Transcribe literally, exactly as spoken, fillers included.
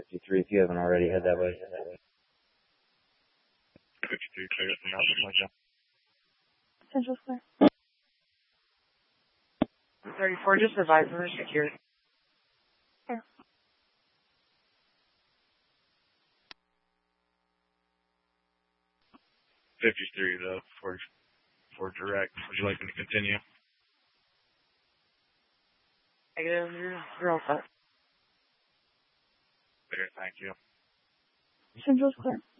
fifty-three, if you haven't already, head that way. fifty-three, clear from now, something like that. Central's clear. thirty-four, just advise them they're secured. Clear. fifty-three, though, for, for direct. Would you like me to continue? Negative, you're, you're all set. Clear, thank you. Central's clear.